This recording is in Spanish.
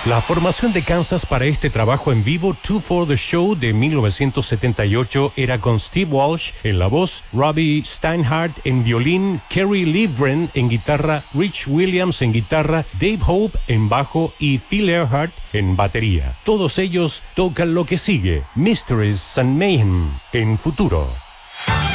La formación de Kansas para este trabajo en vivo, Two for the Show de 1978, era con Steve Walsh en la voz, Robbie Steinhardt en violín, Kerry Livgren en guitarra, Rich Williams en guitarra, Dave Hope en bajo y Phil Earhart en batería. Todos ellos tocan lo que sigue, Mysteries and Mayhem, en Futuro.